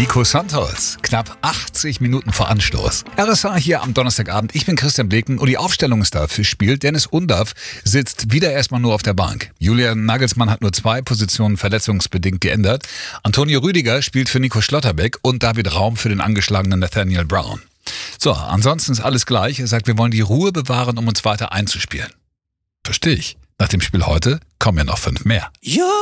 Nico Santos, knapp 80 Minuten vor Anstoß. RSA hier am Donnerstagabend. Ich bin Christian Bleken und die Aufstellung ist dafür spielt. Dennis Undav sitzt wieder erstmal nur auf der Bank. Julian Nagelsmann hat nur 2 Positionen verletzungsbedingt geändert. Antonio Rüdiger spielt für Nico Schlotterbeck und David Raum für den angeschlagenen Nathaniel Brown. So, ansonsten ist alles gleich. Er sagt, wir wollen die Ruhe bewahren, um uns weiter einzuspielen. Verstehe ich. Nach dem Spiel heute kommen ja noch 5 mehr.